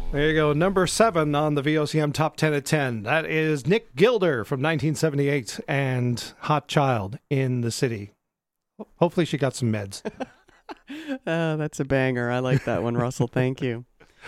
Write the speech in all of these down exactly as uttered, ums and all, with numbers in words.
There you go. Number seven on the V O C M Top ten at ten. That is Nick Gilder from nineteen seventy-eight and Hot Child in the City. Hopefully she got some meds. Oh, that's a banger. I like that one, Russell. Thank you.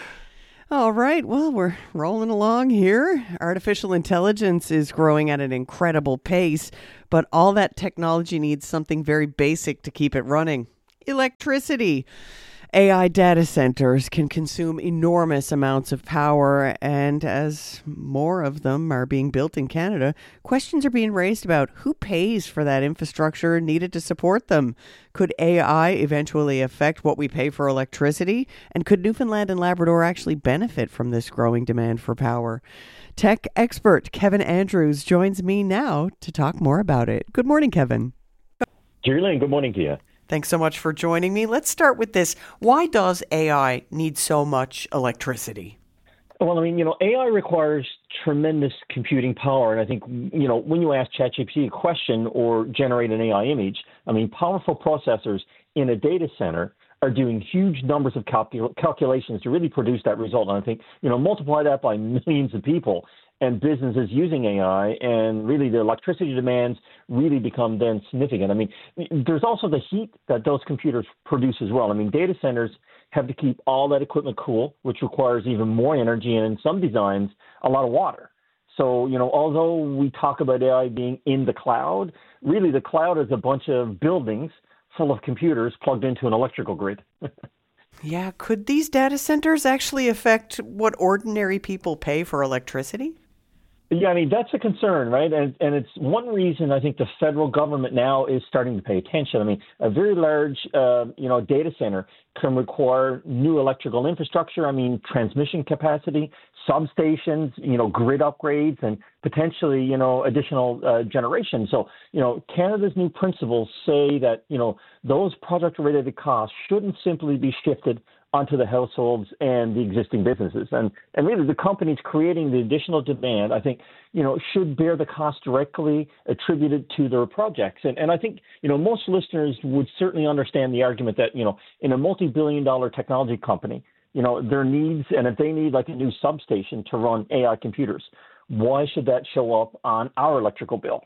All right. Well, we're rolling along here. Artificial intelligence is growing at an incredible pace, but all that technology needs something very basic to keep it running. Electricity. A I data centers can consume enormous amounts of power, and as more of them are being built in Canada, questions are being raised about who pays for that infrastructure needed to support them. Could A I eventually affect what we pay for electricity? And could Newfoundland and Labrador actually benefit from this growing demand for power? Tech expert Kevin Andrews joins me now to talk more about it. Good morning, Kevin. Jerry, good morning to you. Thanks so much for joining me. Let's start with this. Why does A I need so much electricity? Well, I mean, you know, A I requires tremendous computing power. And I think, you know, when you ask ChatGPT a question or generate an A I image, I mean, powerful processors in a data center are doing huge numbers of calcul- calculations to really produce that result. And I think, you know, multiply that by millions of people and businesses using A I, and really the electricity demands really become then significant. I mean, there's also the heat that those computers produce as well. I mean, data centers have to keep all that equipment cool, which requires even more energy, and in some designs, a lot of water. So, you know, although we talk about A I being in the cloud, really the cloud is a bunch of buildings full of computers plugged into an electrical grid. Yeah, could these data centers actually affect what ordinary people pay for electricity? Yeah, I mean, that's a concern, right? And and it's one reason I think the federal government now is starting to pay attention. I mean, a very large, uh, you know, data center can require new electrical infrastructure. I mean, transmission capacity, substations, you know, grid upgrades, and potentially, you know, additional uh, generation. So, you know, Canada's new principles say that, you know, those project-related costs shouldn't simply be shifted onto the households and the existing businesses. And and really the companies creating the additional demand, I think, you know, should bear the cost directly attributed to their projects. And and I think, you know, most listeners would certainly understand the argument that, you know, in a multi-billion dollar technology company, you know, their needs, and if they need like a new substation to run A I computers, why should that show up on our electrical bill?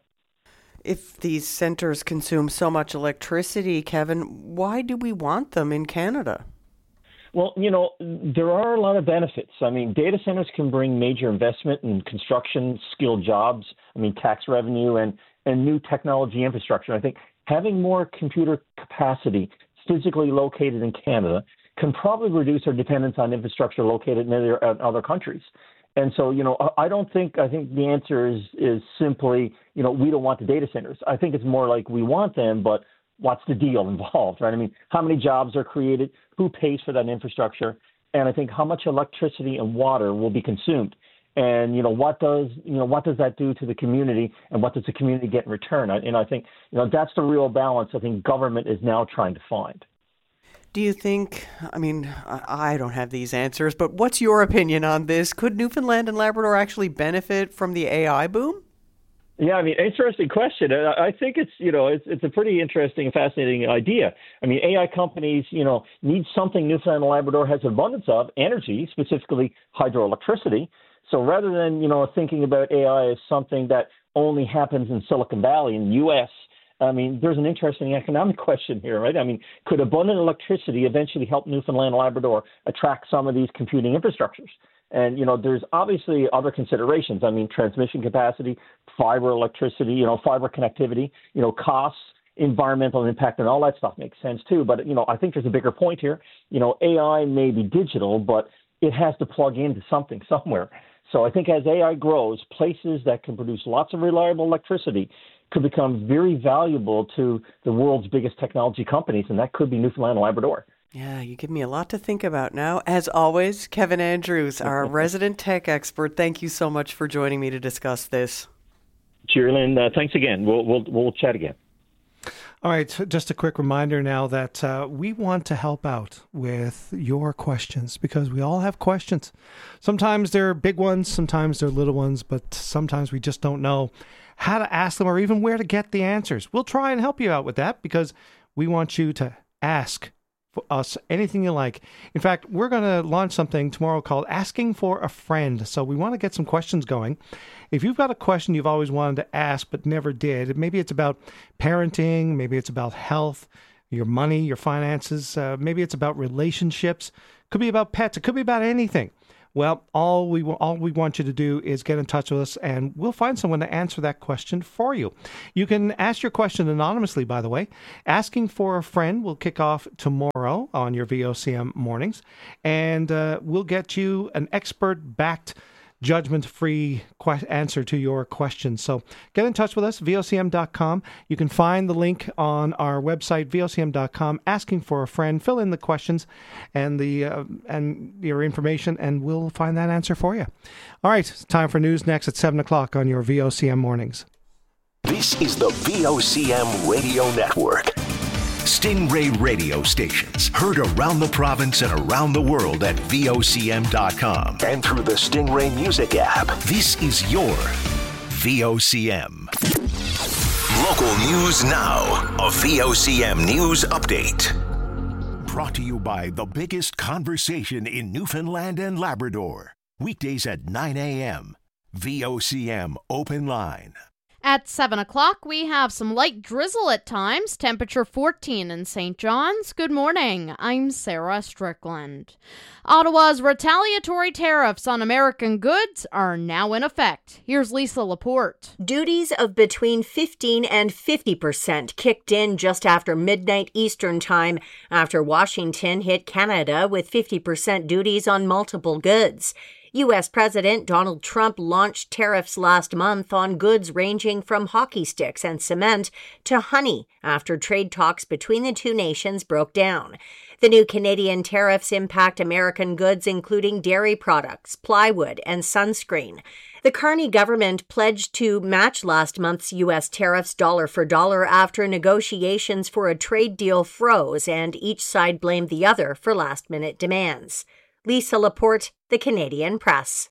If these centers consume so much electricity, Kevin, why do we want them in Canada? Well, you know, there are a lot of benefits. I mean, data centers can bring major investment in construction, skilled jobs, I mean, tax revenue, and, and new technology infrastructure. I think having more computer capacity physically located in Canada can probably reduce our dependence on infrastructure located in other, uh, other countries. And so, you know, I don't think, I think the answer is, is simply, you know, we don't want the data centers. I think it's more like we want them, but what's the deal involved, right? I mean, how many jobs are created? Who pays for that infrastructure? And I think how much electricity and water will be consumed? And, you know, what does, you know, what does that do to the community, and what does the community get in return? And I think, you know, that's the real balance I think government is now trying to find. Do you think, I mean, I don't have these answers, but what's your opinion on this? Could Newfoundland and Labrador actually benefit from the A I boom? Yeah, I mean, interesting question. I think it's, you know, it's it's a pretty interesting and fascinating idea. I mean, A I companies, you know, need something Newfoundland and Labrador has abundance of, energy, specifically hydroelectricity. So rather than, you know, thinking about A I as something that only happens in Silicon Valley in the U S, I mean, there's an interesting economic question here, right? I mean, could abundant electricity eventually help Newfoundland and Labrador attract some of these computing infrastructures? And, you know, there's obviously other considerations. I mean, transmission capacity, fiber electricity, you know, fiber connectivity, you know, costs, environmental impact, and all that stuff makes sense too. But, you know, I think there's a bigger point here. You know, A I may be digital, but it has to plug into something somewhere. So I think as A I grows, places that can produce lots of reliable electricity could become very valuable to the world's biggest technology companies, and that could be Newfoundland and Labrador. Yeah, you give me a lot to think about now. As always, Kevin Andrews, our resident tech expert, thank you so much for joining me to discuss this. Cheerlyn, uh, thanks again. We'll, we'll, we'll chat again. All right, just a quick reminder now that uh, we want to help out with your questions, because we all have questions. Sometimes they're big ones, sometimes they're little ones, but sometimes we just don't know how to ask them or even where to get the answers. We'll try and help you out with that, because we want you to ask us anything you like. In fact, we're going to launch something tomorrow called Asking for a Friend. So we want to get some questions going. If you've got a question you've always wanted to ask but never did, maybe it's about parenting, maybe it's about health, your money, your finances, uh, maybe it's about relationships, could be about pets, it could be about anything. Well, all we all we want you to do is get in touch with us, and we'll find someone to answer that question for you. You can ask your question anonymously, by the way. Asking for a Friend will kick off tomorrow on your V O C M mornings, and uh, we'll get you an expert-backed, judgment-free que- answer to your question. So get in touch with us, V O C M dot com. You can find the link on our website, V O C M dot com, asking for a friend. Fill in the questions and the uh, and your information, and we'll find that answer for you. All right, it's time for news next at seven o'clock on your V O C M mornings. This is the V O C M Radio Network. Stingray radio stations heard around the province and around the world at V O C M dot com and through the Stingray Music app. This is your V O C M. Local news now. A V O C M News Update. Brought to you by the biggest conversation in Newfoundland and Labrador. Weekdays at nine a.m. V O C M Open Line. At seven o'clock, we have some light drizzle at times, temperature fourteen in Saint John's. Good morning, I'm Sarah Strickland. Ottawa's retaliatory tariffs on American goods are now in effect. Here's Lisa Laporte. Duties of between fifteen and fifty percent kicked in just after midnight Eastern Time after Washington hit Canada with fifty percent duties on multiple goods. U S President Donald Trump launched tariffs last month on goods ranging from hockey sticks and cement to honey after trade talks between the two nations broke down. The new Canadian tariffs impact American goods including dairy products, plywood, and sunscreen. The Carney government pledged to match last month's U S tariffs dollar for dollar after negotiations for a trade deal froze and each side blamed the other for last-minute demands. Lisa Laporte, The Canadian Press.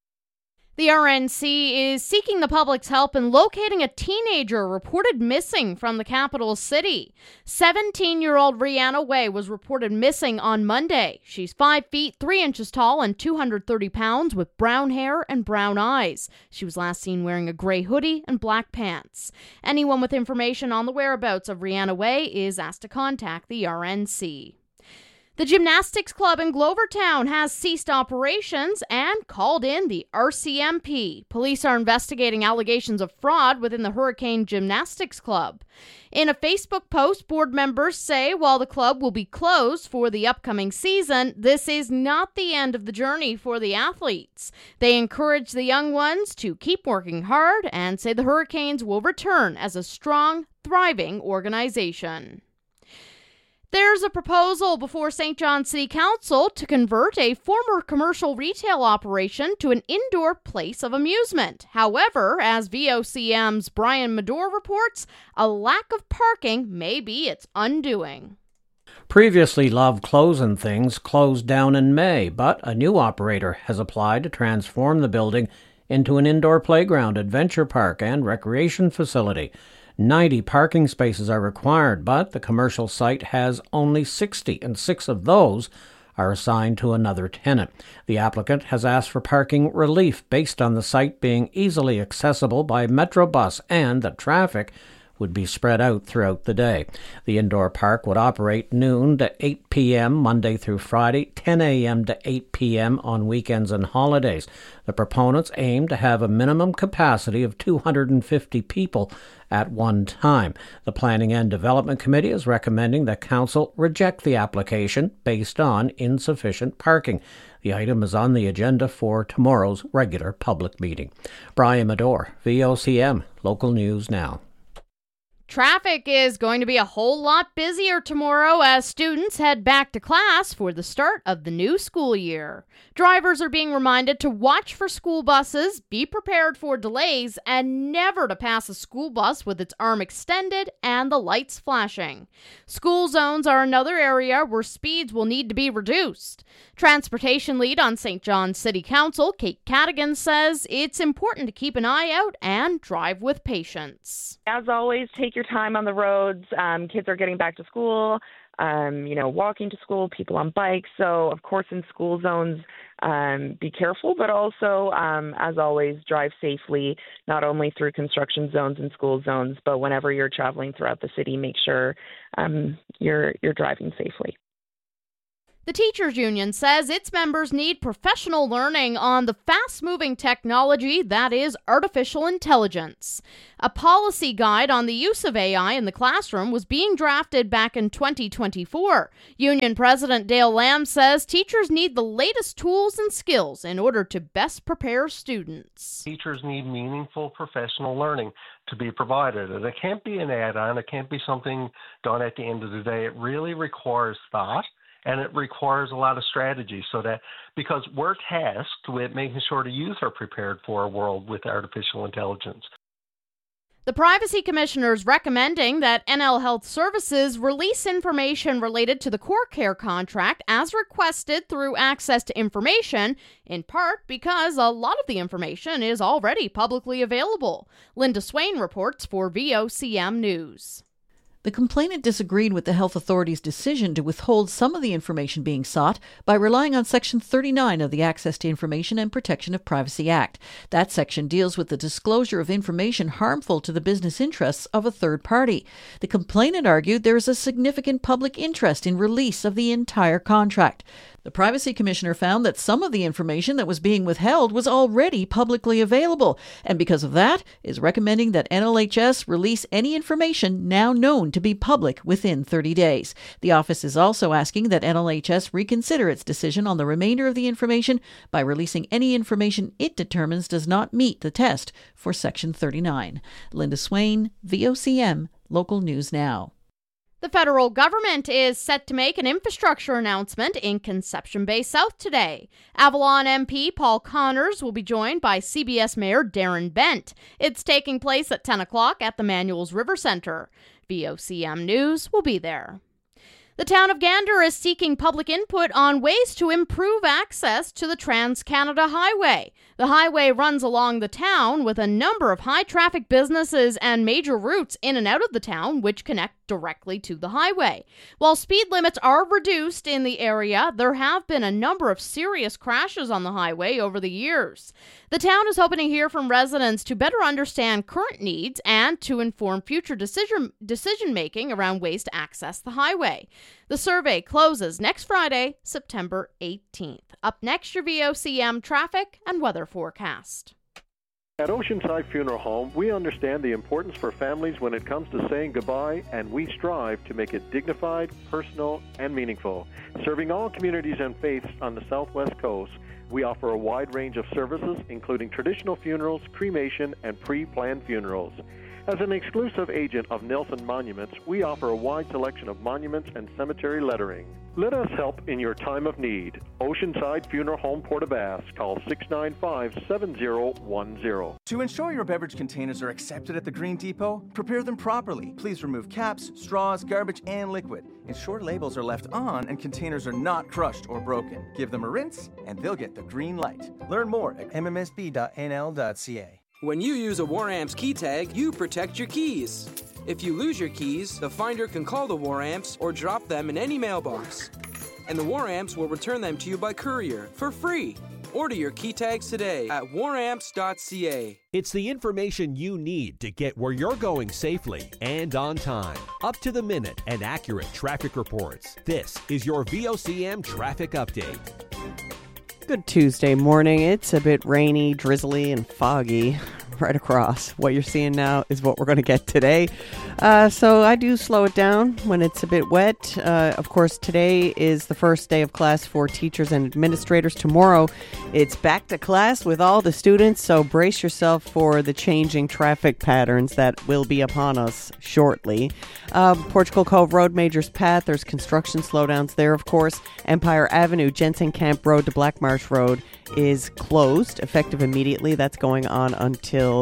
The R N C is seeking the public's help in locating a teenager reported missing from the capital city. seventeen-year-old Rihanna Way was reported missing on Monday. She's five feet, three inches tall and two hundred thirty pounds with brown hair and brown eyes. She was last seen wearing a gray hoodie and black pants. Anyone with information on the whereabouts of Rihanna Way is asked to contact the R N C. The Gymnastics Club in Glovertown has ceased operations and called in the R C M P. Police are investigating allegations of fraud within the Hurricane Gymnastics Club. In a Facebook post, board members say while the club will be closed for the upcoming season, this is not the end of the journey for the athletes. They encourage the young ones to keep working hard and say the Hurricanes will return as a strong, thriving organization. There's a proposal before Saint John City Council to convert a former commercial retail operation to an indoor place of amusement. However, as V O C M's Brian Medore reports, a lack of parking may be its undoing. Previously Love Clothes and Things closed down in May, but a new operator has applied to transform the building into an indoor playground, adventure park, and recreation facility. ninety parking spaces are required, but the commercial site has only sixty, and six of those are assigned to another tenant. The applicant has asked for parking relief based on the site being easily accessible by Metrobus and that traffic would be spread out throughout the day. The indoor park would operate noon to eight p.m. Monday through Friday, ten a.m. to eight p.m. on weekends and holidays. The proponents aim to have a minimum capacity of two hundred fifty people at one time. The Planning and Development Committee is recommending that Council reject the application based on insufficient parking. The item is on the agenda for tomorrow's regular public meeting. Brian Medore, V O C M, Local News Now. Traffic is going to be a whole lot busier tomorrow as students head back to class for the start of the new school year. Drivers are being reminded to watch for school buses, be prepared for delays, and never to pass a school bus with its arm extended and the lights flashing. School zones are another area where speeds will need to be reduced. Transportation lead on Saint John City Council, Kate Cadigan, says it's important to keep an eye out and drive with patience. As always, take your time on the roads. Um, kids are getting back to school. um, you know, walking to school, people on bikes. So, of course, in school zones, um, be careful, but also, um, as always, drive safely, not only through construction zones and school zones, but whenever you're traveling throughout the city, make sure um, you're you're driving safely. The Teachers Union says its members need professional learning on the fast-moving technology that is artificial intelligence. A policy guide on the use of A I in the classroom was being drafted back in twenty twenty-four. Union President Dale Lamb says teachers need the latest tools and skills in order to best prepare students. Teachers need meaningful professional learning to be provided. And it can't be an add-on. It can't be something done at the end of the day. It really requires thought. And it requires a lot of strategy so that, because we're tasked with making sure the youth are prepared for a world with artificial intelligence. The Privacy Commissioner is recommending that N L Health Services release information related to the CoreCare contract as requested through Access to Information, in part because a lot of the information is already publicly available. Linda Swain reports for V O C M News. The complainant disagreed with the health authority's decision to withhold some of the information being sought by relying on Section thirty-nine of the Access to Information and Protection of Privacy Act. That section deals with the disclosure of information harmful to the business interests of a third party. The complainant argued there is a significant public interest in release of the entire contract. The Privacy Commissioner found that some of the information that was being withheld was already publicly available, and because of that, is recommending that N L H S release any information now known to be public within thirty days. The office is also asking that N L H S reconsider its decision on the remainder of the information by releasing any information it determines does not meet the test for Section thirty-nine. Linda Swain, V O C M, Local News Now. The federal government is set to make an infrastructure announcement in Conception Bay South today. Avalon M P Paul Connors will be joined by C B S Mayor Darren Bent. It's taking place at ten o'clock at the Manuals River Center. V O C M News will be there. The town of Gander is seeking public input on ways to improve access to the Trans-Canada Highway. The highway runs along the town with a number of high-traffic businesses and major routes in and out of the town which connect directly to the highway. While speed limits are reduced in the area, there have been a number of serious crashes on the highway over the years. The town is hoping to hear from residents to better understand current needs and to inform future decision decision-making around ways to access the highway. The survey closes next Friday, September eighteenth. Up next, your V O C M traffic and weather forecast. At Oceanside Funeral Home, we understand the importance for families when it comes to saying goodbye, and we strive to make it dignified, personal, and meaningful. Serving all communities and faiths on the Southwest Coast, we offer a wide range of services, including traditional funerals, cremation, and pre-planned funerals. As an exclusive agent of Nelson Monuments, we offer a wide selection of monuments and cemetery lettering. Let us help in your time of need. Oceanside Funeral Home, Port-aux-Basques. Call six nine five, seven zero one zero. To ensure your beverage containers are accepted at the Green Depot, prepare them properly. Please remove caps, straws, garbage, and liquid. Ensure labels are left on and containers are not crushed or broken. Give them a rinse, and they'll get the green light. Learn more at m m s b dot n l dot c a. When you use a WarAmps key tag, you protect your keys. If you lose your keys, the finder can call the WarAmps or drop them in any mailbox. And the WarAmps will return them to you by courier for free. Order your key tags today at war amps dot c a. It's the information you need to get where you're going safely and on time. Up to the minute and accurate traffic reports. This is your V O C M Traffic Update. Good Tuesday morning. It's a bit rainy, drizzly, and foggy right across. What you're seeing now is what we're going to get today. Uh, so I do slow it down when it's a bit wet. Uh, of course, today is the first day of class for teachers and administrators. Tomorrow, it's back to class with all the students, so brace yourself for the changing traffic patterns that will be upon us shortly. Uh, Portugal Cove Road, Majors Path, there's construction slowdowns there, of course. Empire Avenue, Jensen Camp Road to Black Marsh Road is closed, effective immediately. That's going on until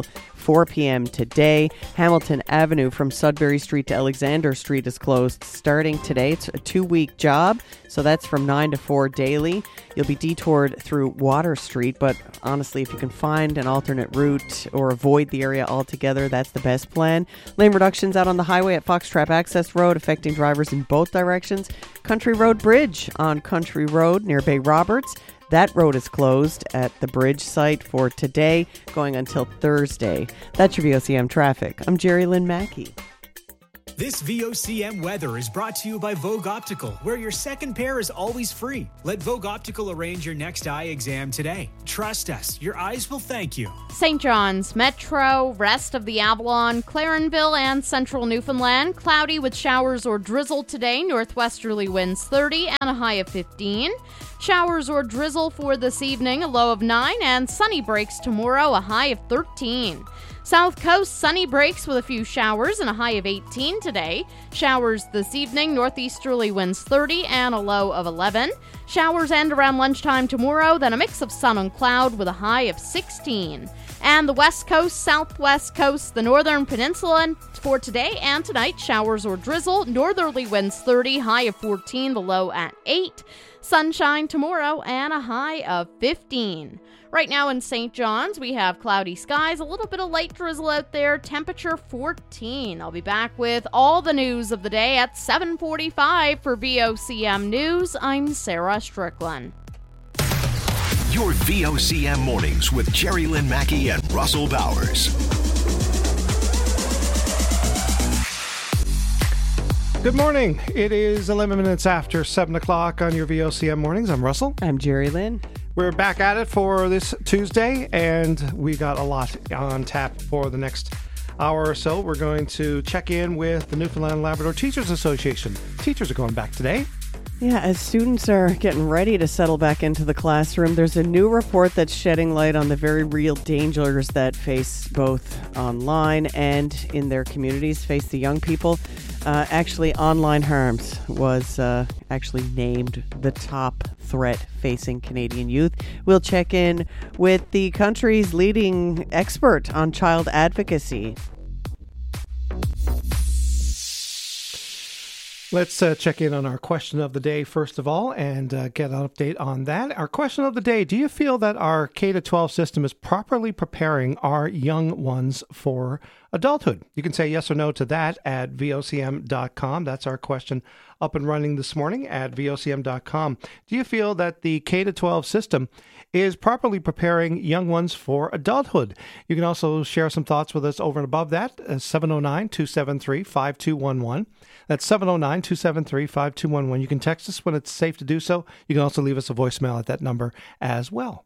four p.m. today. Hamilton Avenue from Sudbury Street to Alexander Street is closed starting today. It's a two-week job, so that's from nine to four daily. You'll be detoured through Water Street, but honestly, if you can find an alternate route or avoid the area altogether, that's the best plan. Lane reductions out on the highway at Foxtrap Access Road, affecting drivers in both directions. Country Road Bridge on Country Road near Bay Roberts. That road is closed at the bridge site for today, going until Thursday. That's your V O C M traffic. I'm Jerry Lynn Mackey. This V O C M weather is brought to you by Vogue Optical, where your second pair is always free. Let Vogue Optical arrange your next eye exam today. Trust us, your eyes will thank you. Saint John's, Metro, rest of the Avalon, Clarenville, and central Newfoundland. Cloudy with showers or drizzle today. Northwesterly winds thirty and a high of fifteen. Showers or drizzle for this evening, a low of nine, and sunny breaks tomorrow, a high of thirteen. South Coast, sunny breaks with a few showers and a high of eighteen today. Showers this evening, northeasterly winds thirty and a low of eleven. Showers end around lunchtime tomorrow, then a mix of sun and cloud with a high of sixteen. And the West Coast, Southwest Coast, the Northern Peninsula for today and tonight, showers or drizzle, northerly winds thirty, high of fourteen, the low at eight. Sunshine tomorrow and a high of fifteen. Right now in Saint John's, we have cloudy skies, a little bit of light drizzle out there, temperature fourteen. I'll be back with all the news of the day at seven forty-five for V O C M News. I'm Sarah Strickland. Your V O C M mornings with Jerry Lynn Mackey and Russell Bowers. Good morning. It is eleven minutes after seven o'clock on your V O C M mornings. I'm Russell. I'm Jerry Lynn. We're back at it for this Tuesday, and we got a lot on tap for the next hour or so. We're going to check in with the Newfoundland Labrador Teachers Association. Teachers are going back today. Yeah, as students are getting ready to settle back into the classroom, there's a new report that's shedding light on the very real dangers that face both online and in their communities, face the young people. Uh, actually, online harms was uh, actually named the top threat facing Canadian youth. We'll check in with the country's leading expert on child advocacy. Let's uh, check in on our question of the day first of all and uh, get an update on that. Our question of the day, do you feel that our K to twelve system is properly preparing our young ones for adulthood? You can say yes or no to that at V O C M dot com. That's our question up and running this morning at V O C M dot com. Do you feel that the K to twelve system is properly preparing young ones for adulthood? You can also share some thoughts with us over and above that, uh, seven oh nine, two seven three, five two one one. That's seven oh nine, two seven three, five two one one. You can text us when it's safe to do so. You can also leave us a voicemail at that number as well.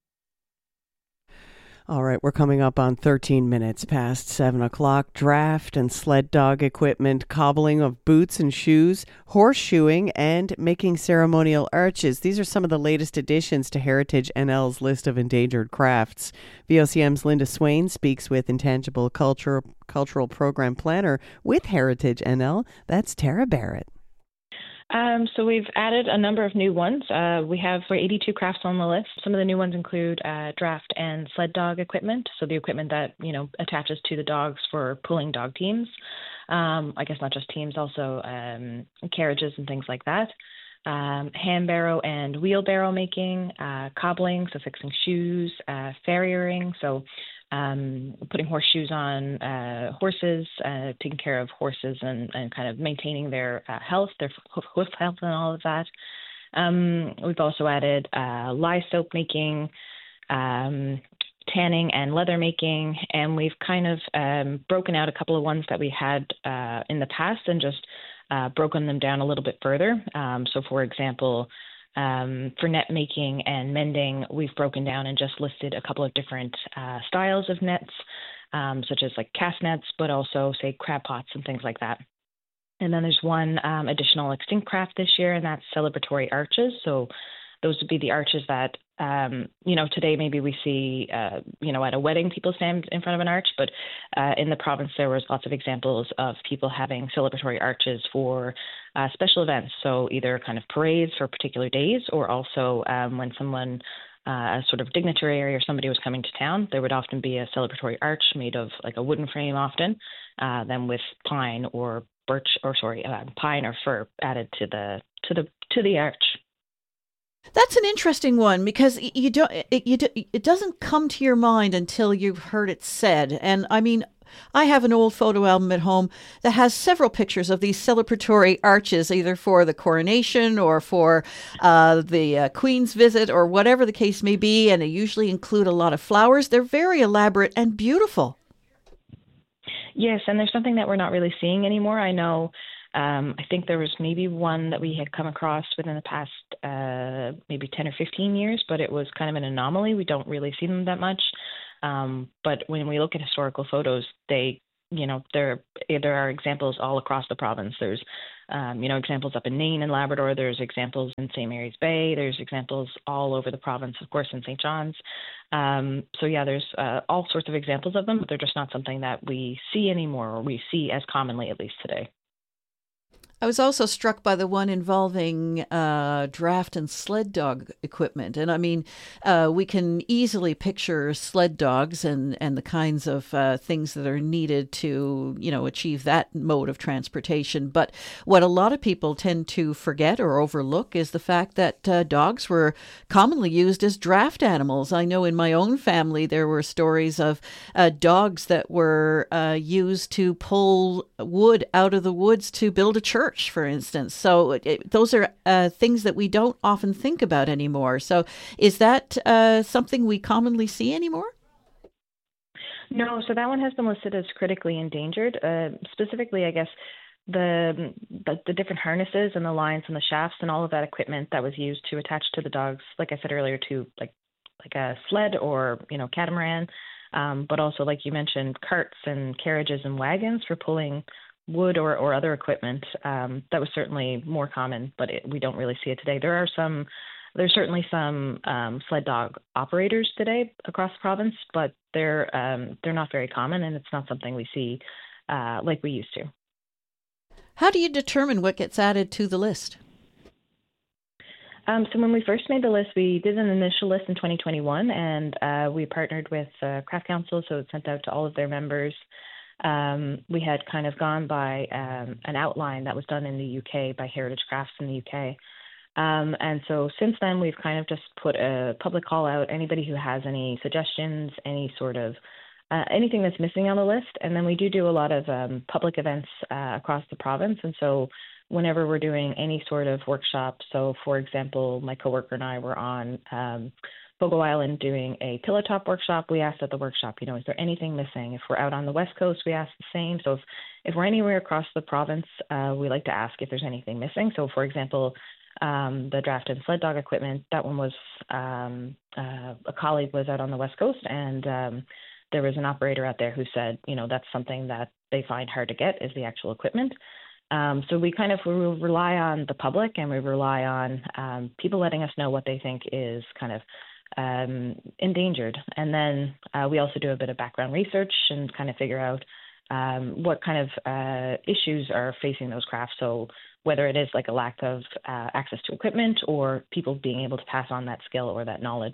All right, we're coming up on thirteen minutes past seven o'clock. Draft and sled dog equipment, cobbling of boots and shoes, horseshoeing, and making ceremonial arches. These are some of the latest additions to Heritage N L's list of endangered crafts. V O C M's Linda Swain speaks with Intangible Culture, Cultural Program Planner with Heritage N L. That's Tara Barrett. Um, so we've added a number of new ones. Uh, we have eighty-two crafts on the list. Some of the new ones include uh, draft and sled dog equipment, so the equipment that, you know, attaches to the dogs for pulling dog teams. Um, I guess not just teams, also um, carriages and things like that. Um, hand barrow and wheelbarrow making, uh, cobbling, so fixing shoes, uh, farriering, so Um, putting horseshoes on uh, horses, uh, taking care of horses and, and kind of maintaining their uh, health, their hoof health and all of that. Um, we've also added uh, lye soap making, um, tanning and leather making, and we've kind of um, broken out a couple of ones that we had uh, in the past and just uh, broken them down a little bit further. Um, so, for example, Um, for net making and mending, we've broken down and just listed a couple of different uh, styles of nets, um, such as like cast nets, but also, say, crab pots and things like that. And then there's one um, additional extinct craft this year, and that's celebratory arches. So those would be the arches that, um, you know, today maybe we see, uh, you know, at a wedding people stand in front of an arch, but uh, in the province there was lots of examples of people having celebratory arches for uh, special events. So either kind of parades for particular days, or also um, when someone uh, a sort of dignitary or somebody was coming to town, there would often be a celebratory arch made of like a wooden frame often, uh, then with pine or birch or sorry, uh, pine or fir added to the to the to the arch. That's an interesting one because you don't it, you, it doesn't come to your mind until you've heard it said. And I mean, I have an old photo album at home that has several pictures of these celebratory arches, either for the coronation or for uh, the uh, Queen's visit or whatever the case may be. And they usually include a lot of flowers. They're very elaborate and beautiful. Yes, and there's something that we're not really seeing anymore. I know, um, I think there was maybe one that we had come across within the past uh, maybe ten or fifteen years, but it was kind of an anomaly. We don't really see them that much. Um, but when we look at historical photos, they, you know, there there are examples all across the province. There's, um, you know, examples up in Nain and Labrador. There's examples in Saint Mary's Bay. There's examples all over the province, of course, in Saint John's. Um, so yeah, there's uh, all sorts of examples of them, but they're just not something that we see anymore, or we see as commonly, at least today. I was also struck by the one involving uh, draft and sled dog equipment. And I mean, uh, we can easily picture sled dogs and, and the kinds of uh, things that are needed to, you know, achieve that mode of transportation. But what a lot of people tend to forget or overlook is the fact that uh, dogs were commonly used as draft animals. I know in my own family, there were stories of uh, dogs that were uh, used to pull wood out of the woods to build a church, for instance. So it, those are uh, things that we don't often think about anymore. So is that uh, something we commonly see anymore? No, so that one has been listed as critically endangered. Uh, specifically, I guess, the, the the different harnesses and the lines and the shafts and all of that equipment that was used to attach to the dogs, like I said earlier, to like like a sled or, you know, catamaran, um, but also, like you mentioned, carts and carriages and wagons for pulling wood or, or other equipment. Um, that was certainly more common, but it, we don't really see it today. There are some, there's certainly some um, sled dog operators today across the province, but they're um, they're not very common, and it's not something we see uh, like we used to. How do you determine what gets added to the list? Um, so when we first made the list, we did an initial list in twenty twenty-one, and uh, we partnered with uh, Craft Council, so it sent out to all of their members. Um, we had kind of gone by um, an outline that was done in the U K by Heritage Crafts in the U K. Um, and so since then, we've kind of just put a public call out, anybody who has any suggestions, any sort of, uh, anything that's missing on the list. And then we do do a lot of um, public events uh, across the province. And so whenever we're doing any sort of workshop, so for example, my coworker and I were on um, Fogo Island doing a pillow top workshop, we asked at the workshop, you know, is there anything missing? If we're out on the West Coast, we ask the same. So if, if we're anywhere across the province, uh, we like to ask if there's anything missing. So for example, um, the draft and sled dog equipment, that one was, um, uh, a colleague was out on the West Coast, and um, there was an operator out there who said, you know, that's something that they find hard to get, is the actual equipment. Um, so we kind of we rely on the public, and we rely on um, people letting us know what they think is kind of um, endangered. And then uh, we also do a bit of background research and kind of figure out um, what kind of uh, issues are facing those crafts. So whether it is like a lack of uh, access to equipment, or people being able to pass on that skill or that knowledge.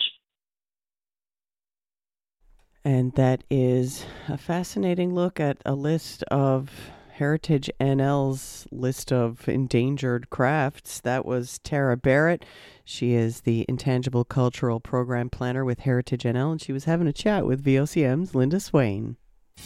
And that is a fascinating look at a list of Heritage N L's list of endangered crafts. That was Tara Barrett. She is the Intangible Cultural Program Planner with Heritage N L, and she was having a chat with V O C M's Linda Swain.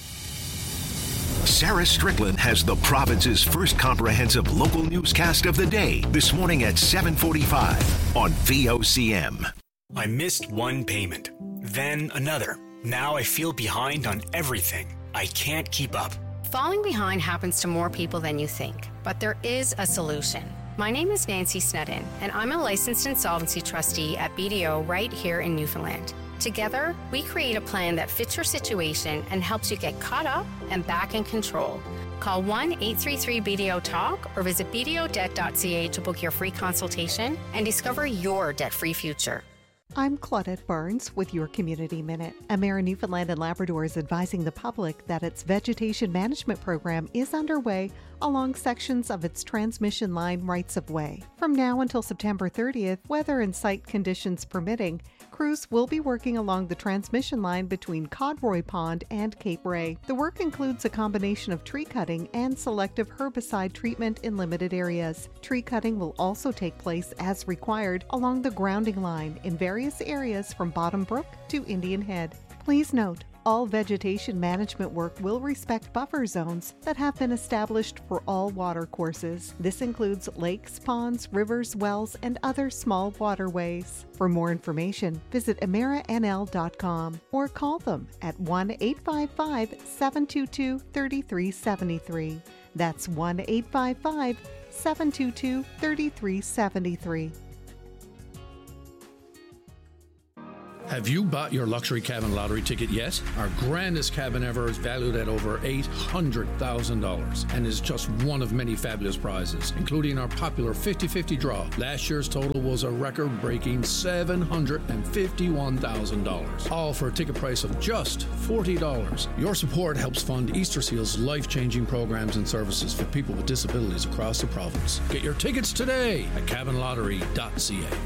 Sarah Strickland has the province's first comprehensive local newscast of the day this morning at seven forty-five on V O C M. I missed one payment, then another. Now I feel behind on everything. I can't keep up. Falling behind happens to more people than you think, but there is a solution. My name is Nancy Snedden, and I'm a licensed insolvency trustee at B D O right here in Newfoundland. Together, we create a plan that fits your situation and helps you get caught up and back in control. Call one eight three three B D O talk or visit b d o debt dot c a to book your free consultation and discover your debt-free future. I'm Claudette Barnes with your Community Minute. Emera Newfoundland and Labrador is advising the public that its vegetation management program is underway along sections of its transmission line rights-of-way. From now until September thirtieth, weather and site conditions permitting, crews will be working along the transmission line between Codroy Pond and Cape Ray. The work includes a combination of tree cutting and selective herbicide treatment in limited areas. Tree cutting will also take place as required along the grounding line in various areas from Bottom Brook to Indian Head. Please note, all vegetation management work will respect buffer zones that have been established for all water courses. This includes lakes, ponds, rivers, wells, and other small waterways. For more information, visit emera n l dot com or call them at one eight five five, seven two two, three three seven three. That's one eight five five, seven two two, three three seven three. Have you bought your luxury cabin lottery ticket yet? Our grandest cabin ever is valued at over eight hundred thousand dollars and is just one of many fabulous prizes, including our popular fifty fifty draw. Last year's total was a record-breaking seven hundred fifty-one thousand dollars, all for a ticket price of just forty dollars. Your support helps fund Easter Seal's life-changing programs and services for people with disabilities across the province. Get your tickets today at cabin lottery dot c a.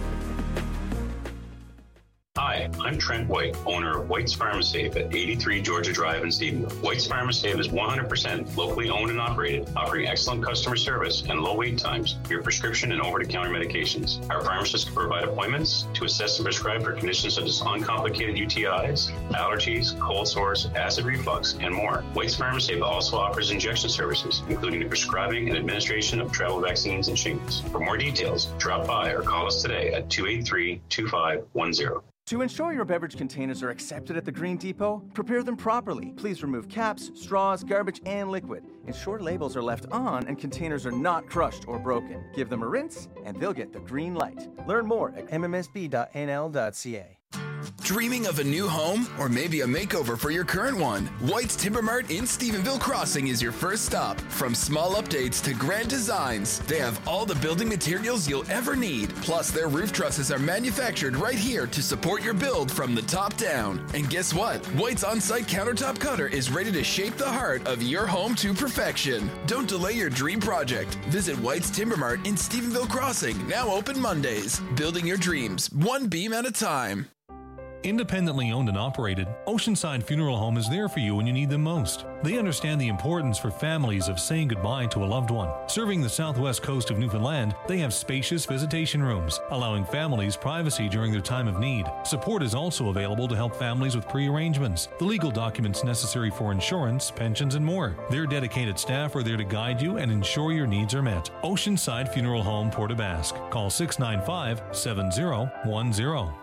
Hi, I'm Trent White, owner of White's Pharmasafe at eighty-three Georgia Drive in Stephenville. White's Pharmasafe is one hundred percent locally owned and operated, offering excellent customer service and low wait times for your prescription and over-the-counter medications. Our pharmacists can provide appointments to assess and prescribe for conditions such as uncomplicated U T Is, allergies, cold sores, acid reflux, and more. White's Pharmasafe also offers injection services, including the prescribing and administration of travel vaccines and shingles. For more details, drop by or call us today at two eight three, two five one zero. To ensure your beverage containers are accepted at the Green Depot, prepare them properly. Please remove caps, straws, garbage, and liquid. Ensure labels are left on and containers are not crushed or broken. Give them a rinse, and they'll get the green light. Learn more at m m s b dot n l dot c a. Dreaming of a new home or maybe a makeover for your current one? White's Timber Mart in Stephenville Crossing is your first stop. From small updates to grand designs, they have all the building materials you'll ever need. Plus, their roof trusses are manufactured right here to support your build from the top down. And guess what? White's on-site countertop cutter is ready to shape the heart of your home to perfection. Don't delay your dream project. Visit White's Timber Mart in Stephenville Crossing, now open Mondays. Building your dreams, one beam at a time. Independently owned and operated, Oceanside Funeral Home is there for you when you need them most. They understand the importance for families of saying goodbye to a loved one. Serving the southwest coast of Newfoundland, they have spacious visitation rooms, allowing families privacy during their time of need. Support is also available to help families with pre-arrangements, the legal documents necessary for insurance, pensions, and more. Their dedicated staff are there to guide you and ensure your needs are met. Oceanside Funeral Home, Port aux Basques. Call six nine five, seven zero one zero.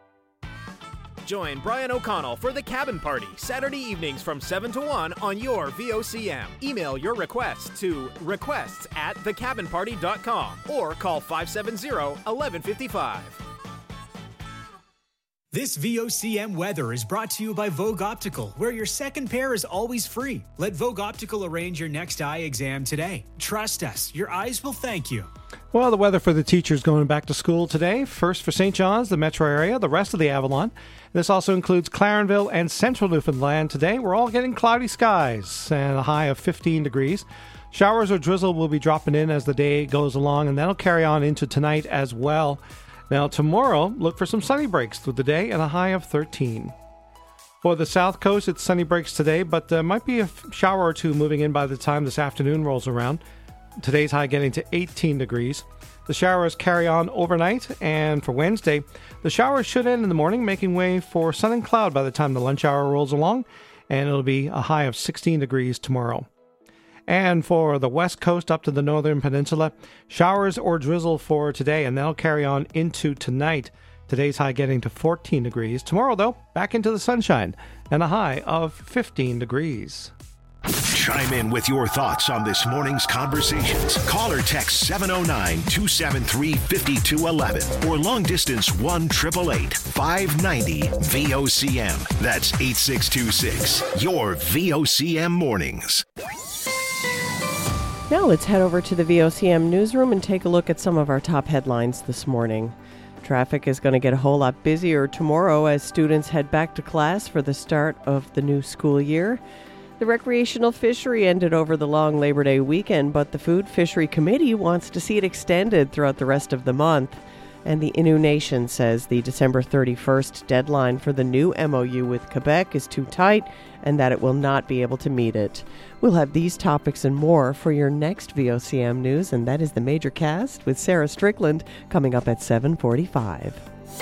Join Brian O'Connell for the Cabin Party, Saturday evenings from seven to one on your V O C M. Email your requests to requests at the cabin party dot com or call five seven zero, one one five five. This V O C M weather is brought to you by Vogue Optical, where your second pair is always free. Let Vogue Optical arrange your next eye exam today. Trust us, your eyes will thank you. Well, the weather for the teachers going back to school today. First for Saint John's, the metro area, the rest of the Avalon. This also includes Clarenville and central Newfoundland. Today, we're all getting cloudy skies and a high of fifteen degrees. Showers or drizzle will be dropping in as the day goes along, and that'll carry on into tonight as well. Now, tomorrow, look for some sunny breaks through the day and a high of thirteen. For the south coast, it's sunny breaks today, but there might be a shower or two moving in by the time this afternoon rolls around. Today's high getting to eighteen degrees. The showers carry on overnight, and for Wednesday, the showers should end in the morning, making way for sun and cloud by the time the lunch hour rolls along, and it'll be a high of sixteen degrees tomorrow. And for the west coast up to the northern peninsula, showers or drizzle for today, and that'll carry on into tonight. Today's high getting to fourteen degrees. Tomorrow, though, back into the sunshine, and a high of fifteen degrees. Chime in with your thoughts on this morning's conversations. Call or text seven oh nine, two seven three, five two one one or long distance one eight eight eight, five nine zero V O C M. That's eight six two six. Your V O C M mornings. Now let's head over to the V O C M newsroom and take a look at some of our top headlines this morning. Traffic is going to get a whole lot busier tomorrow as students head back to class for the start of the new school year. The recreational fishery ended over the long Labor Day weekend, but the Food Fishery Committee wants to see it extended throughout the rest of the month. And the Innu Nation says the December thirty-first deadline for the new M O U with Quebec is too tight and that it will not be able to meet it. We'll have these topics and more for your next V O C M news, and that is the Major Cast with Sarah Strickland coming up at seven forty-five.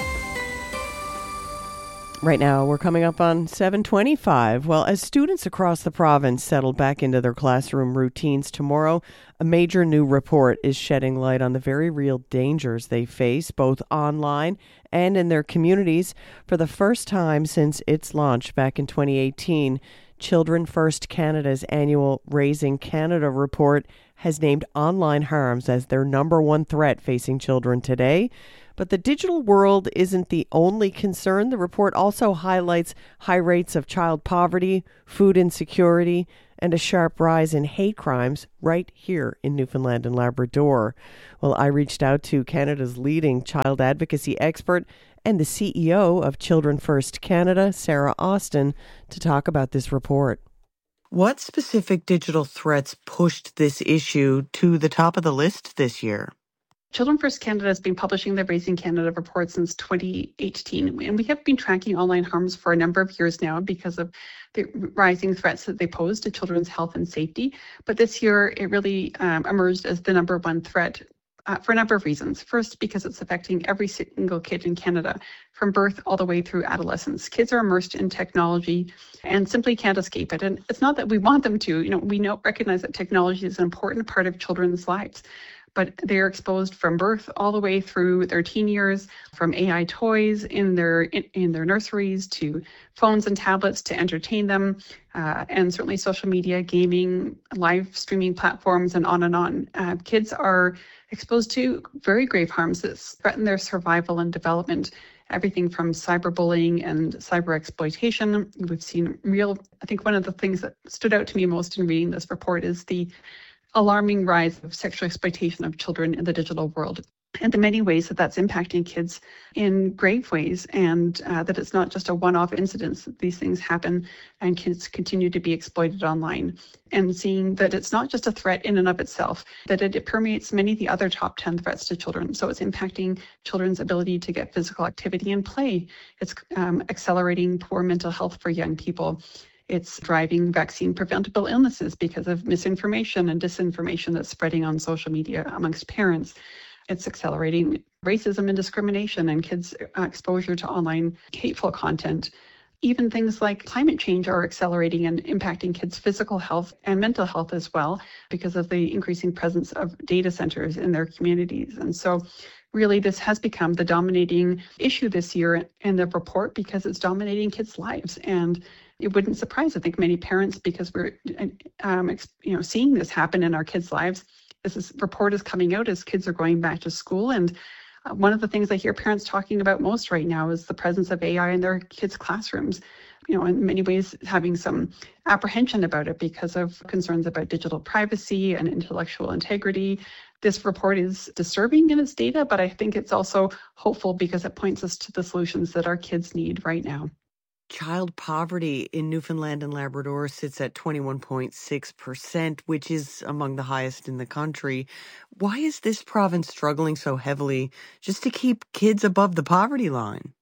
Right now, we're coming up on seven twenty-five. Well, as students across the province settle back into their classroom routines tomorrow, a major new report is shedding light on the very real dangers they face, both online and in their communities. For the first time since its launch back in twenty eighteen, Children First Canada's annual Raising Canada report has named online harms as their number one threat facing children today. But the digital world isn't the only concern. The report also highlights high rates of child poverty, food insecurity, and a sharp rise in hate crimes right here in Newfoundland and Labrador. Well, I reached out to Canada's leading child advocacy expert and the C E O of Children First Canada, Sarah Austin, to talk about this report. What specific digital threats pushed this issue to the top of the list this year? Children First Canada has been publishing the Raising Canada report since twenty eighteen, and we have been tracking online harms for a number of years now because of the rising threats that they pose to children's health and safety. But this year, it really um, emerged as the number one threat uh, for a number of reasons. First, because it's affecting every single kid in Canada, from birth all the way through adolescence. Kids are immersed in technology and simply can't escape it. And it's not that we want them to. You know, we know recognize that technology is an important part of children's lives, but they're exposed from birth all the way through their teen years, from A I toys in their in, in their nurseries to phones and tablets to entertain them, uh, and certainly social media, gaming, live streaming platforms, and on and on. Uh, kids are exposed to very grave harms that threaten their survival and development. Everything from cyberbullying and cyber exploitation. We've seen real, I think one of the things that stood out to me most in reading this report is the alarming rise of sexual exploitation of children in the digital world, and the many ways that that's impacting kids in grave ways, and uh, that it's not just a one-off incident. These things happen and kids continue to be exploited online, and seeing that it's not just a threat in and of itself, that it, it permeates many of the other top ten threats to children. So it's impacting children's ability to get physical activity and play. It's um, accelerating poor mental health for young people. It's driving vaccine preventable illnesses because of misinformation and disinformation that's spreading on social media amongst parents. It's accelerating racism and discrimination and kids' exposure to online hateful content. Even things like climate change are accelerating and impacting kids' physical health and mental health as well because of the increasing presence of data centers in their communities. And so really this has become the dominating issue this year in the report because it's dominating kids' lives. And it wouldn't surprise, I think, many parents, because we're um, you know, seeing this happen in our kids' lives. As this report is coming out as kids are going back to school. And uh, one of the things I hear parents talking about most right now is the presence of A I in their kids' classrooms. You know, in many ways having some apprehension about it because of concerns about digital privacy and intellectual integrity. This report is disturbing in its data, but I think it's also hopeful because it points us to the solutions that our kids need right now. Child poverty in Newfoundland and Labrador sits at twenty-one point six percent, which is among the highest in the country. Why is this province struggling so heavily just to keep kids above the poverty line?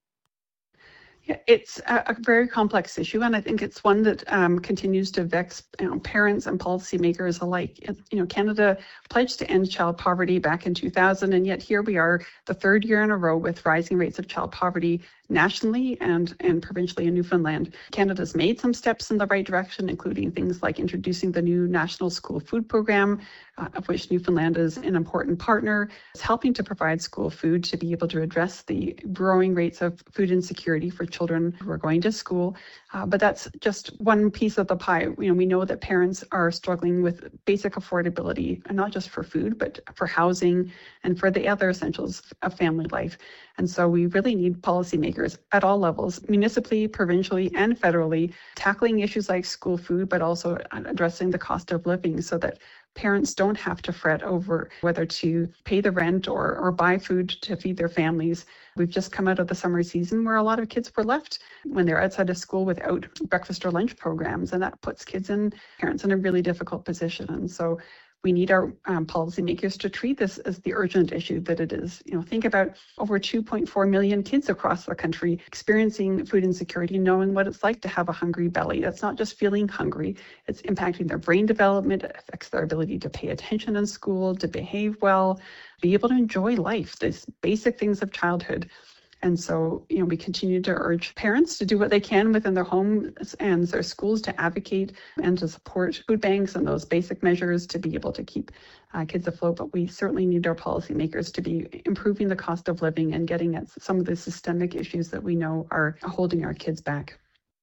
Yeah, it's a, a very complex issue, and I think it's one that um, continues to vex you know, parents and policymakers alike. It, you know, Canada pledged to end child poverty back in two thousand, and yet here we are, the third year in a row with rising rates of child poverty nationally and, and provincially in Newfoundland. Canada's made some steps in the right direction, including things like introducing the new National School Food Program, uh, of which Newfoundland is an important partner. It's helping to provide school food to be able to address the growing rates of food insecurity for children who are going to school. Uh, but that's just one piece of the pie. You know, we know that parents are struggling with basic affordability, and not just for food, but for housing and for the other essentials of family life. And so we really need policymakers at all levels, municipally, provincially, and federally, tackling issues like school food, but also addressing the cost of living so that parents don't have to fret over whether to pay the rent or, or buy food to feed their families. We've just come out of the summer season where a lot of kids were left when they're outside of school without breakfast or lunch programs, and that puts kids and parents in a really difficult position. And so we need our um, policymakers to treat this as the urgent issue that it is. You know, think about over two point four million kids across the country experiencing food insecurity, knowing what it's like to have a hungry belly. That's not just feeling hungry, it's impacting their brain development, it affects their ability to pay attention in school, to behave well, be able to enjoy life, these basic things of childhood. And so, you know, we continue to urge parents to do what they can within their homes and their schools to advocate and to support food banks and those basic measures to be able to keep uh, kids afloat. But we certainly need our policymakers to be improving the cost of living and getting at some of the systemic issues that we know are holding our kids back.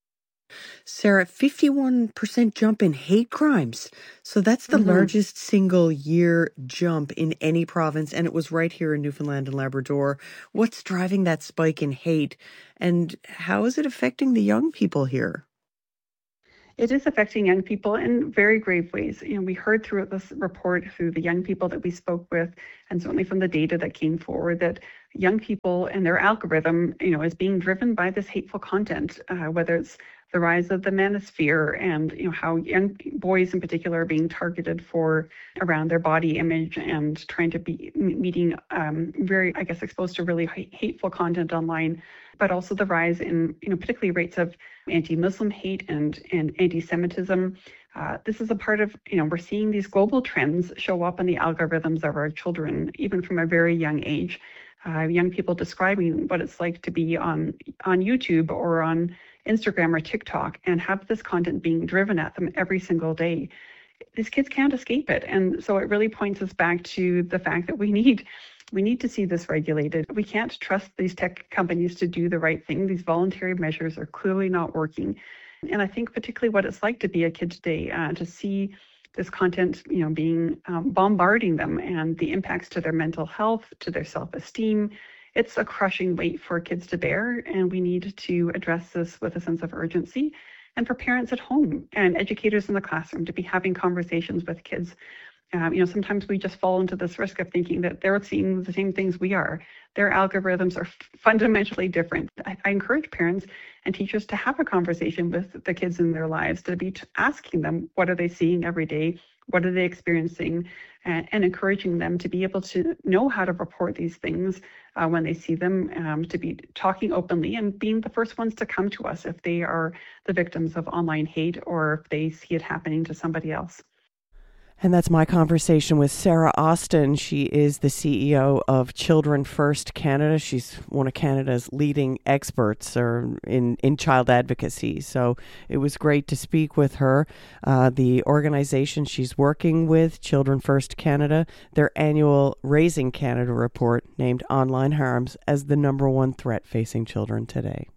Sarah, fifty-one percent jump in hate crimes. So that's the mm-hmm. largest single year jump in any province. And it was right here in Newfoundland and Labrador. What's driving that spike in hate? And how is it affecting the young people here? It is affecting young people in very grave ways. You know, we heard throughout this report, through the young people that we spoke with, and certainly from the data that came forward, that young people and their algorithm, you know, is being driven by this hateful content, uh, whether it's the rise of the manosphere and, you know, how young boys in particular are being targeted for around their body image and trying to be meeting um, very, I guess, exposed to really hateful content online, but also the rise in, you know, particularly rates of anti-Muslim hate and, and anti-Semitism. Uh, this is a part of, you know, we're seeing these global trends show up in the algorithms of our children, even from a very young age. Uh, young people describing what it's like to be on, on YouTube or on Instagram or TikTok and have this content being driven at them every single day. These kids can't escape it. And so it really points us back to the fact that we need we need to see this regulated. We can't trust these tech companies to do the right thing. These voluntary measures are clearly not working. And I think particularly what it's like to be a kid today, uh, to see this content, you know, being um, bombarding them and the impacts to their mental health, to their self-esteem. It's a crushing weight for kids to bear, and we need to address this with a sense of urgency. And for parents at home and educators in the classroom to be having conversations with kids. Um, you know, sometimes we just fall into this risk of thinking that they're seeing the same things we are. Their algorithms are f- fundamentally different. I, I encourage parents and teachers to have a conversation with the kids in their lives, to be t- asking them, what are they seeing every day? What are they experiencing? And, and encouraging them to be able to know how to report these things uh, when they see them, um, to be talking openly and being the first ones to come to us if they are the victims of online hate or if they see it happening to somebody else. And that's my conversation with Sarah Austin. She is the C E O of Children First Canada. She's one of Canada's leading experts or in, in child advocacy. So it was great to speak with her. Uh, the organization she's working with, Children First Canada, their annual Raising Canada report named online harms as the number one threat facing children today.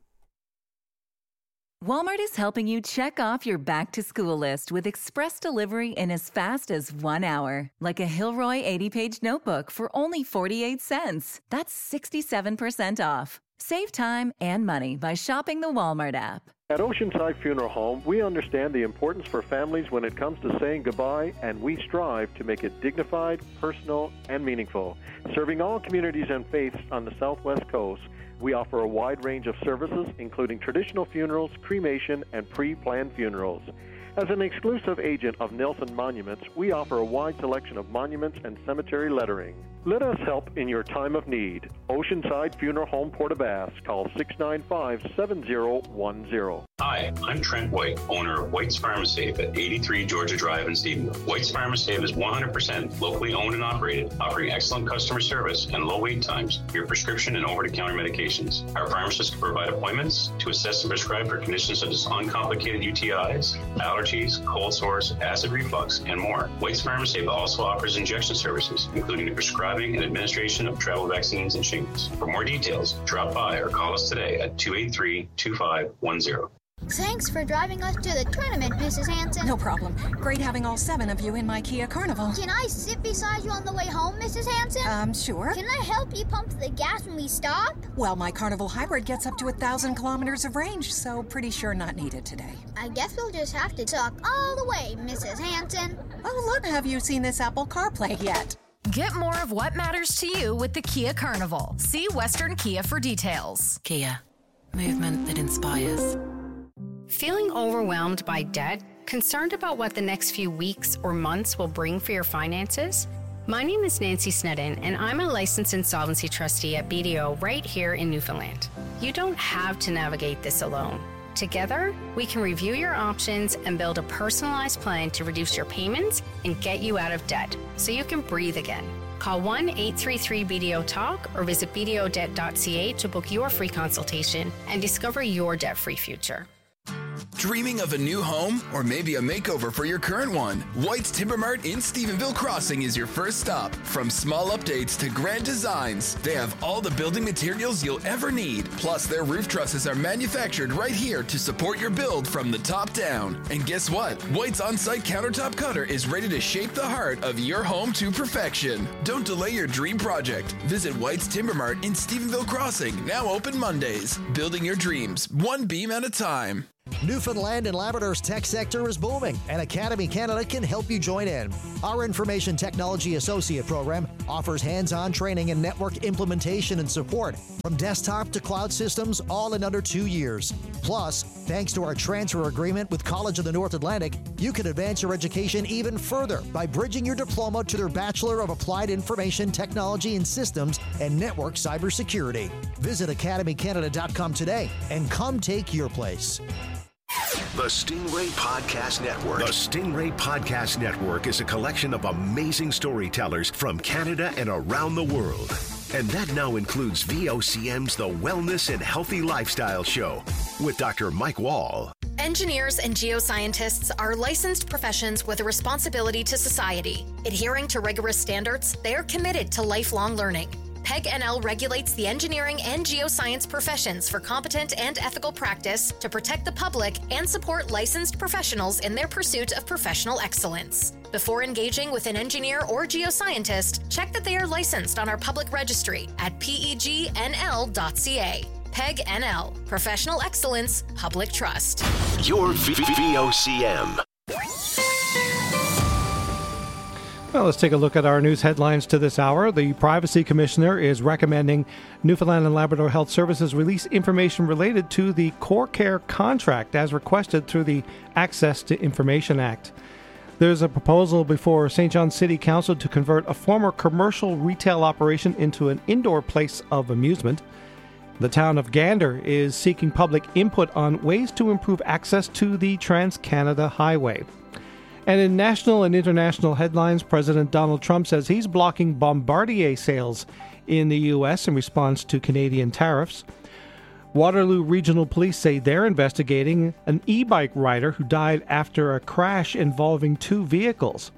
Walmart is helping you check off your back-to-school list with express delivery in as fast as one hour. Like a Hilroy eighty-page notebook for only forty-eight cents. That's sixty-seven percent off. Save time and money by shopping the Walmart app. At Oceanside Funeral Home, we understand the importance for families when it comes to saying goodbye, and we strive to make it dignified, personal, and meaningful. Serving all communities and faiths on the Southwest Coast, we offer a wide range of services, including traditional funerals, cremation, and pre-planned funerals. As an exclusive agent of Nelson Monuments, we offer a wide selection of monuments and cemetery lettering. Let us help in your time of need. Oceanside Funeral Home, Port aux Basques. Call six nine five, seven zero one zero. Hi, I'm Trent White, owner of White's Pharmasafe at eighty-three Georgia Drive in Stephenville. White's Pharmasafe is one hundred percent locally owned and operated, offering excellent customer service and low wait times for your prescription and over-the-counter medications. Our pharmacists can provide appointments to assess and prescribe for conditions such as uncomplicated U T Is, allergies, cold sores, acid reflux, and more. White's Pharmasafe also offers injection services, including the prescribing and administration of travel vaccines and shingles. For more details, drop by or call us today at two eight three, two five one zero. Thanks for driving us to the tournament, Missus Hanson. No problem. Great having all seven of you in my Kia Carnival. Can I sit beside you on the way home, Missus Hanson? Um, sure. Can I help you pump the gas when we stop? Well, my Carnival Hybrid gets up to a thousand kilometers of range, so pretty sure not needed today. I guess we'll just have to talk all the way, Missus Hanson. Oh, look, have you seen this Apple CarPlay yet? Get more of what matters to you with the Kia Carnival. See Western Kia for details. Kia, movement that inspires. Feeling overwhelmed by debt? Concerned about what the next few weeks or months will bring for your finances? My name is Nancy Snedden, and I'm a licensed insolvency trustee at B D O right here in Newfoundland. You don't have to navigate this alone. Together, we can review your options and build a personalized plan to reduce your payments and get you out of debt so you can breathe again. Call one eight three three B D O talk or visit b d o debt dot c a to book your free consultation and discover your debt-free future. Dreaming of a new home or maybe a makeover for your current one? White's Timber Mart in Stephenville Crossing is your first stop. From small updates to grand designs, they have all the building materials you'll ever need. Plus, their roof trusses are manufactured right here to support your build from the top down. And guess what? White's on-site countertop cutter is ready to shape the heart of your home to perfection. Don't delay your dream project. Visit White's Timber Mart in Stephenville Crossing, now open Mondays. Building your dreams, one beam at a time. Newfoundland and Labrador's tech sector is booming, and Academy Canada can help you join in. Our Information Technology Associate program offers hands-on training in network implementation and support, from desktop to cloud systems, all in under two years. Plus, thanks to our transfer agreement with College of the North Atlantic, you can advance your education even further by bridging your diploma to their Bachelor of Applied Information Technology and Systems and Network Cybersecurity. Visit academy canada dot com today and come take your place. The Stingray Podcast Network. The Stingray Podcast Network is a collection of amazing storytellers from Canada and around the world. And that now includes V O C M's The Wellness and Healthy Lifestyle Show with Doctor Mike Wall. Engineers and geoscientists are licensed professions with a responsibility to society. Adhering to rigorous standards, they are committed to lifelong learning. PEG N L regulates the engineering and geoscience professions for competent and ethical practice to protect the public and support licensed professionals in their pursuit of professional excellence. Before engaging with an engineer or geoscientist, check that they are licensed on our public registry at P E G N L dot C A. PEG N L, Professional Excellence, Public Trust. Your V O C M. Well, let's take a look at our news headlines to this hour. The Privacy Commissioner is recommending Newfoundland and Labrador Health Services release information related to the Core Care contract as requested through the Access to Information Act. There's a proposal before Saint John City Council to convert a former commercial retail operation into an indoor place of amusement. The town of Gander is seeking public input on ways to improve access to the Trans-Canada Highway. And in national and international headlines, President Donald Trump says he's blocking Bombardier sales in the U S in response to Canadian tariffs. Waterloo Regional Police say they're investigating an e-bike rider who died after a crash involving two vehicles.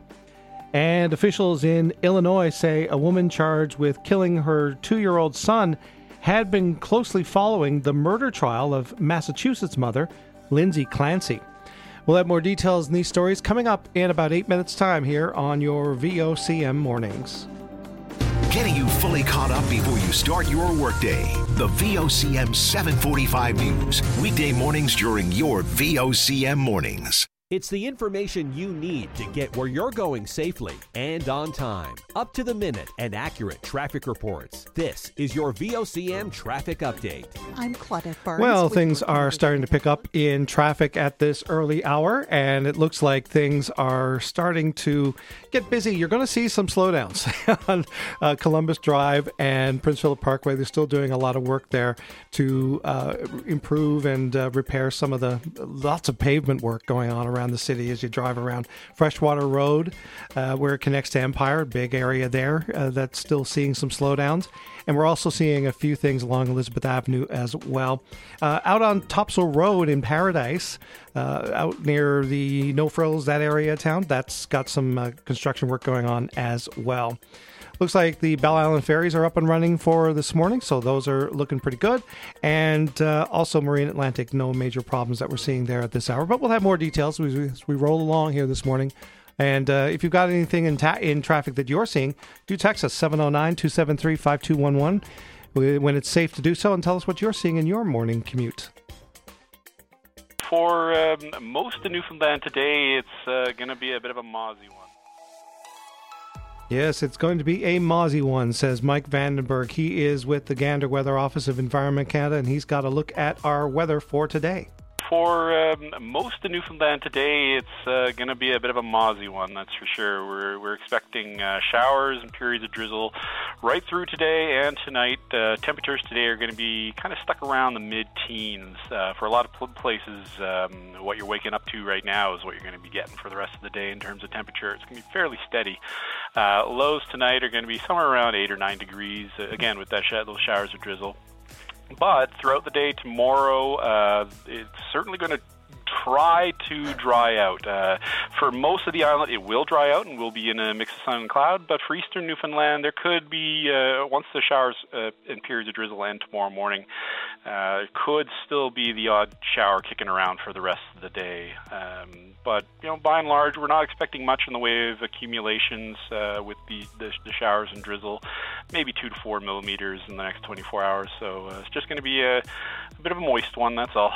And officials in Illinois say a woman charged with killing her two-year-old son had been closely following the murder trial of Massachusetts mother, Lindsay Clancy. We'll have more details in these stories coming up in about eight minutes' time here on your V O C M Mornings. Getting you fully caught up before you start your workday. The V O C M seven forty-five News. Weekday mornings during your V O C M Mornings. It's the information you need to get where you're going safely and on time. Up to the minute and accurate traffic reports. This is your V O C M Traffic Update. I'm Claudette Barnes. Well, things are starting to pick up in traffic at this early hour, and it looks like things are starting to get busy. You're going to see some slowdowns on uh, Columbus Drive and Prince Philip Parkway. They're still doing a lot of work there to uh, improve and uh, repair some of the lots of pavement work going on around the city as you drive around Freshwater Road, uh, where it connects to Empire, big area there uh, that's still seeing some slowdowns. And we're also seeing a few things along Elizabeth Avenue as well. Uh, out on Topsail Road in Paradise, uh, out near the No Frills, that area of town, that's got some uh, construction work going on as well. Looks like the Bell Island ferries are up and running for this morning, so those are looking pretty good. And uh, also Marine Atlantic, no major problems that we're seeing there at this hour. But we'll have more details as we, as we roll along here this morning. And uh, if you've got anything in, ta- in traffic that you're seeing, do text us seven oh nine, two seven three, five two one one when it's safe to do so, and tell us what you're seeing in your morning commute. For um, most of Newfoundland today, it's uh, going to be a bit of a mozzie one. Yes, it's going to be a mozzie one, says Mike Vandenberg. He is with the Gander Weather Office of Environment Canada, and he's got a look at our weather for today. For um, most of Newfoundland today, it's uh, going to be a bit of a mozzie one, that's for sure. We're we're expecting uh, showers and periods of drizzle right through today and tonight. Uh, temperatures today are going to be kind of stuck around the mid-teens. Uh, for a lot of places, um, what you're waking up to right now is what you're going to be getting for the rest of the day in terms of temperature. It's going to be fairly steady. Uh, lows tonight are going to be somewhere around eight or nine degrees, uh, again, with that sh- those showers of drizzle. But throughout the day tomorrow, uh, it's certainly going to try to dry out. Uh, for most of the island, it will dry out and we'll be in a mix of sun and cloud. But for eastern Newfoundland, there could be, uh, once the showers uh, and periods of drizzle end tomorrow morning, uh, it could still be the odd shower kicking around for the rest of the day. Um, but, you know, by and large, we're not expecting much in the way of accumulations uh, with the, the, the showers and drizzle, maybe two to four millimeters in the next twenty-four hours. So uh, it's just going to be a, a bit of a moist one, that's all.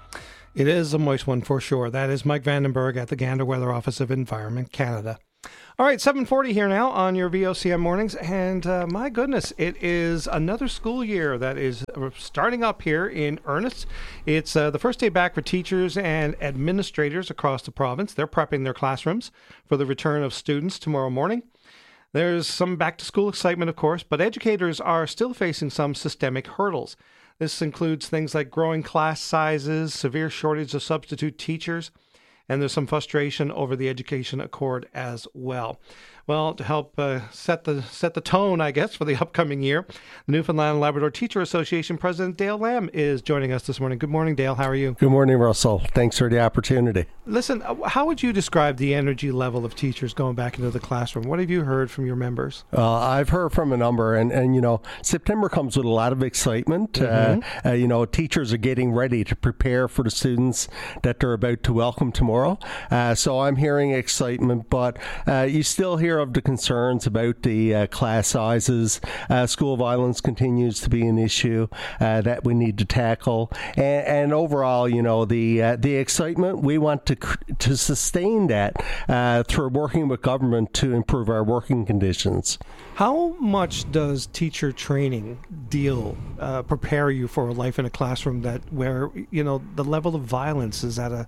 It is a moist one for sure. That is Mike Vandenberg at the Gander Weather Office of Environment Canada. All right, seven forty here now on your V O C M mornings. And uh, my goodness, it is another school year that is starting up here in earnest. It's uh, the first day back for teachers and administrators across the province. They're prepping their classrooms for the return of students tomorrow morning. There's some back-to-school excitement, of course, but educators are still facing some systemic hurdles. This includes things like growing class sizes, severe shortage of substitute teachers, and there's some frustration over the Education Accord as well. Well, to help uh, set the set the tone, I guess, for the upcoming year, the Newfoundland and Labrador Teacher Association President Dale Lamb is joining us this morning. Good morning, Dale. How are you? Good morning, Russell. Thanks for the opportunity. Listen, how would you describe the energy level of teachers going back into the classroom? What have you heard from your members? Uh, I've heard from a number, and, and, you know, September comes with a lot of excitement. Mm-hmm. Uh, uh, you know, teachers are getting ready to prepare for the students that they're about to welcome tomorrow. Uh, so I'm hearing excitement, but uh, you still hear of the concerns about the uh, class sizes. Uh, school violence continues to be an issue uh, that we need to tackle, and, and overall, you know, the uh, the excitement, we want to to sustain that uh, through working with government to improve our working conditions. How much does teacher training deal uh, prepare you for a life in a classroom that where you know the level of violence is at a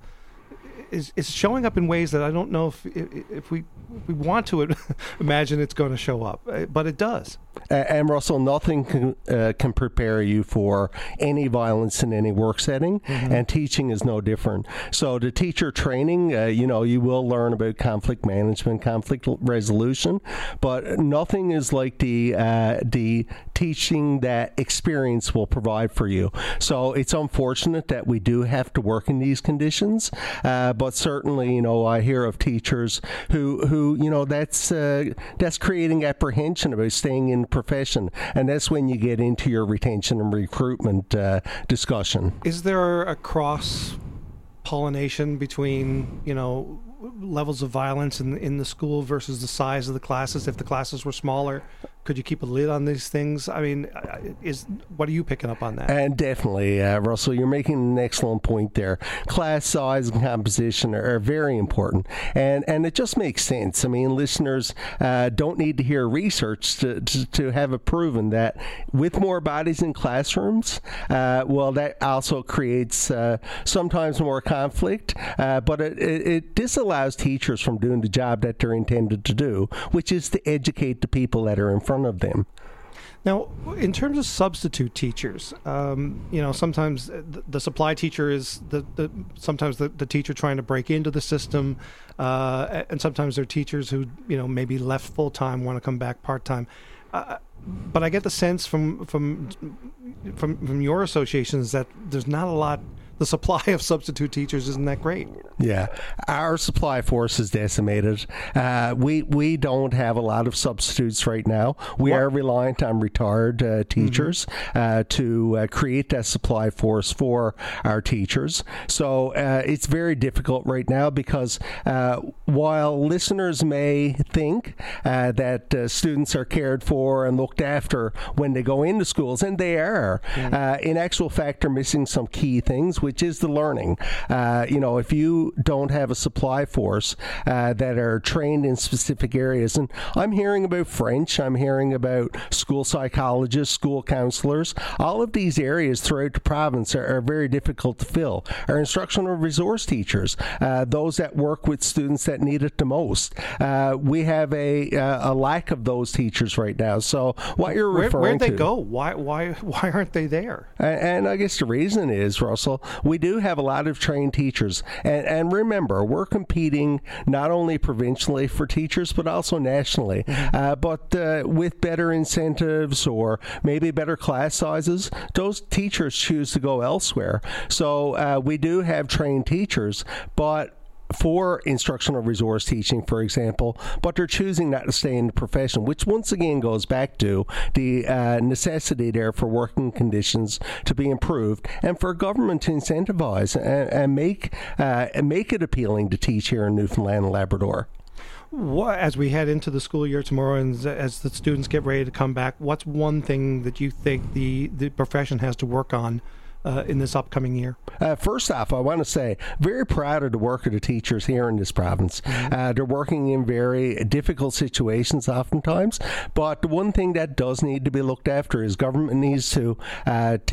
is is showing up in ways that I don't know if if we if we want to imagine it's going to show up, but it does. And Russell, nothing can, uh, can prepare you for any violence in any work setting, mm-hmm. and teaching is no different. So the teacher training, uh, you know, you will learn about conflict management, conflict resolution, but nothing is like the uh, the teaching that experience will provide for you. So it's unfortunate that we do have to work in these conditions, uh, but certainly, you know, I hear of teachers who, who you know, that's uh, that's creating apprehension about staying in profession, and that's when you get into your retention and recruitment uh, discussion. Is there a cross pollination between, you know, levels of violence in in the school versus the size of the classes? If the classes were smaller, could you keep a lid on these things? I mean, is what are you picking up on that? And definitely, uh, Russell, you're making an excellent point there. Class size and composition are, are very important, and and it just makes sense. I mean, listeners uh, don't need to hear research to, to, to have it proven that with more bodies in classrooms, uh, well, that also creates uh, sometimes more conflict, uh, but it, it, it disallows teachers from doing the job that they're intended to do, which is to educate the people that are in front of them. Now, in terms of substitute teachers, um, you know, sometimes the, the supply teacher is the, the sometimes the, the teacher trying to break into the system, uh, and sometimes they're teachers who, you know, maybe left full time, want to come back part time. Uh, but I get the sense from from from from your associations that there's not a lot. the supply of substitute teachers isn't that great. Yeah, our supply force is decimated. Uh, we we don't have a lot of substitutes right now. We what? are reliant on retired uh, teachers mm-hmm. uh, to uh, create that supply force for our teachers. So uh, it's very difficult right now because uh, while listeners may think uh, that uh, students are cared for and looked after when they go into schools, and they are, mm-hmm. uh, in actual fact, they're missing some key things, which is the learning. Uh, you know, if you don't have a supply force uh, that are trained in specific areas, and I'm hearing about French, I'm hearing about school psychologists, school counselors, all of these areas throughout the province are, are very difficult to fill. Our instructional resource teachers, uh, those that work with students that need it the most, uh, we have a, uh, a lack of those teachers right now. So what you're Where, referring where'd they to, go? Why why why aren't they there? And, and I guess the reason is, Russell, we do have a lot of trained teachers, and, and remember, we're competing not only provincially for teachers but also nationally. Mm-hmm. Uh, but uh, with better incentives or maybe better class sizes, those teachers choose to go elsewhere. So uh, we do have trained teachers, but for instructional resource teaching, for example, but they're choosing not to stay in the profession, which once again goes back to the uh, necessity there for working conditions to be improved and for government to incentivize and, and make uh, and make it appealing to teach here in Newfoundland and Labrador. What, as we head into the school year tomorrow and as the students get ready to come back, what's one thing that you think the, the profession has to work on Uh, in this upcoming year? Uh, first off, I want to say, very proud of the work of the teachers here in this province. Mm-hmm. Uh, they're working in very difficult situations oftentimes, but the one thing that does need to be looked after is government needs to uh, take